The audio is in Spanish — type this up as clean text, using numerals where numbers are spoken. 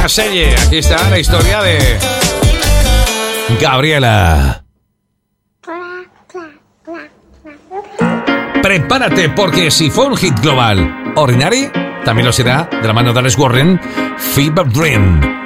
Selle. Aquí está la historia de Gabriela. Prepárate, porque si fue un hit global, Ordinary también lo será, de la mano de Alex Warren, Fever Dream.